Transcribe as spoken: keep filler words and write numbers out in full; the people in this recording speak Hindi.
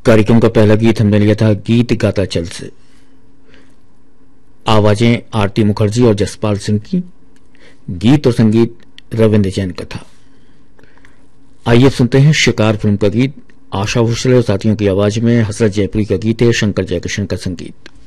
कार्यक्रम का पहला गीत हमने लिया था गीत गाता चल से। आवाजें आरती मुखर्जी और जसपाल सिंह की, गीत और संगीत रविंद्र जैन का था। आइए सुनते हैं शिकार फिल्म का गीत। आशा भोसले और साथियों की आवाज में हसरत जयपुरी का गीत है, शंकर जयकिशन का संगीत।